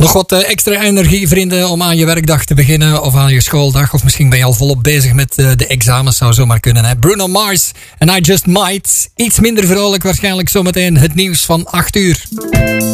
Nog wat extra energie, vrienden, om aan je werkdag te beginnen of aan je schooldag. Of misschien ben je al volop bezig met de examens, zou zomaar kunnen. Hè? Bruno Mars en I Just Might. Iets minder vrolijk waarschijnlijk zometeen het nieuws van 8 uur.